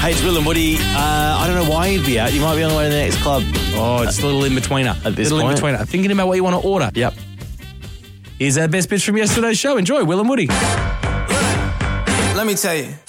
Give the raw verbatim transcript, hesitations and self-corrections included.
Hey, it's Will and Woody. Uh, I don't know why you'd be out. You might be on the way to the next club. Oh, it's a little in-betweener. At this little point. in-betweener. Thinking about what you want to order. Yep. Here's our best bits from yesterday's show. Enjoy, Will and Woody. Let me tell you.